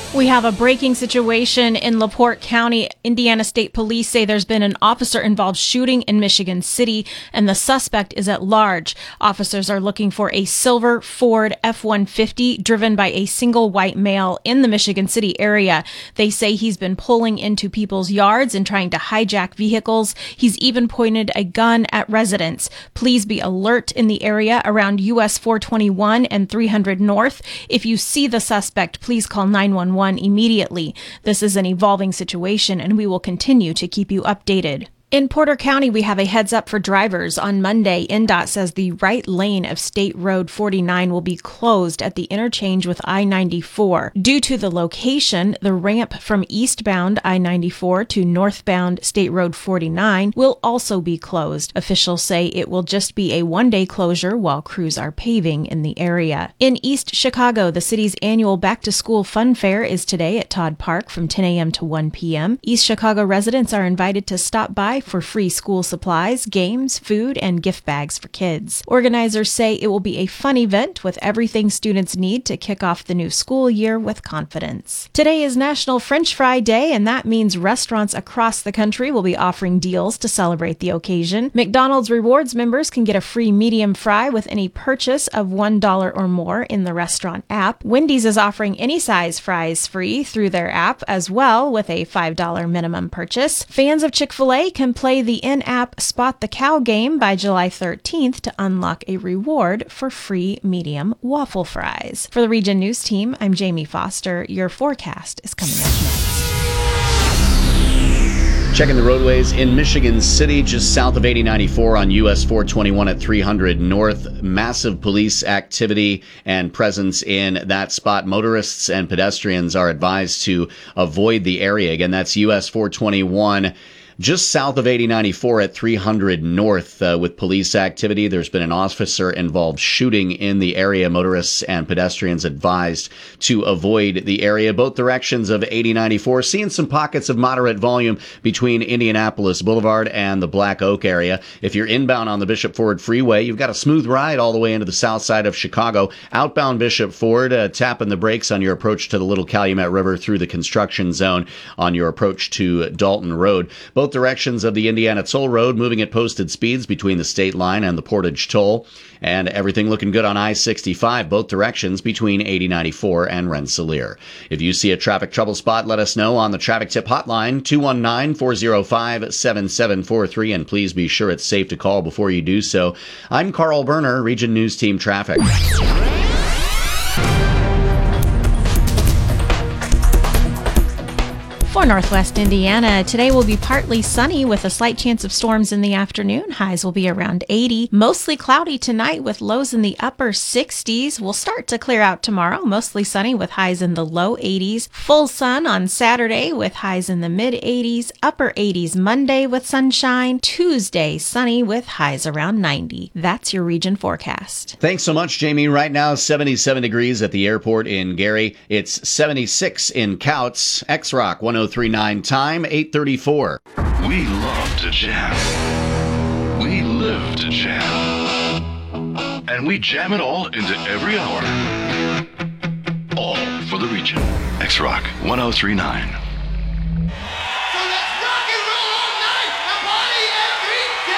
We have a breaking situation in LaPorte County. Indiana State Police say there's been an officer-involved shooting in Michigan City, and the suspect is at large. Officers are looking for a silver Ford F-150 driven by a single white male in the Michigan City area. They say he's been pulling into people's yards and trying to hijack vehicles. He's even pointed a gun at residents. Please be alert in the area around US 421 and 300 North. If you see the suspect, please call 911 immediately. This is an evolving situation, and we will continue to keep you updated. In Porter County, we have a heads up for drivers. On Monday, NDOT says the right lane of State Road 49 will be closed at the interchange with I-94. Due to the location, the ramp from eastbound I-94 to northbound State Road 49 will also be closed. Officials say it will just be a one-day closure while crews are paving in the area. In East Chicago, the city's annual back-to-school fun fair is today at Todd Park from 10 a.m. to 1 p.m. East Chicago residents are invited to stop by for free school supplies, games, food, and gift bags for kids. Organizers say it will be a fun event with everything students need to kick off the new school year with confidence. Today is National French Fry Day, and that means restaurants across the country will be offering deals to celebrate the occasion. McDonald's Rewards members can get a free medium fry with any purchase of $1 or more in the restaurant app. Wendy's is offering any size fries free through their app as well with a $5 minimum purchase. Fans of Chick-fil-A can play the in-app Spot the Cow game by July 13th to unlock a reward for free medium waffle fries. For the Region News Team, I'm Jamie Foster. Your forecast is coming up next. Checking the roadways in Michigan City, just south of 8094 on US 421 at 300 North. Massive police activity and presence in that spot. Motorists and pedestrians are advised to avoid the area. Again, that's US 421. Just south of 8094 at 300 North with police activity. There's been an officer-involved shooting in the area. Motorists and pedestrians advised to avoid the area. Both directions of 8094. Seeing some pockets of moderate volume between Indianapolis Boulevard and the Black Oak area. If you're inbound on the Bishop Ford Freeway, you've got a smooth ride all the way into the south side of Chicago. Outbound Bishop Ford, tapping the brakes on your approach to the Little Calumet River through the construction zone on your approach to Dalton Road. Both directions of the Indiana Toll Road moving at posted speeds between the state line and the Portage Toll, and everything looking good on I-65 both directions between 8094 and Rensselaer. If you see a traffic trouble spot, let us know on the traffic tip hotline 219-405-7743, and please be sure it's safe to call before you do so. I'm Carl Berner, Region News Team Traffic. For Northwest Indiana, today will be partly sunny with a slight chance of storms in the afternoon. Highs will be around 80. Mostly cloudy tonight with lows in the upper 60s. We'll start to clear out tomorrow. Mostly sunny with highs in the low 80s. Full sun on Saturday with highs in the mid 80s. Upper 80s Monday with sunshine. Tuesday sunny with highs around 90. That's your region forecast. Thanks so much, Jamie. Right now, 77 degrees at the airport in Gary. It's 76 in Couts. X-Rock 1039 time, 8:34. We love to jam. We live to jam. And we jam it all into every hour. All for the region. X-Rock 1039.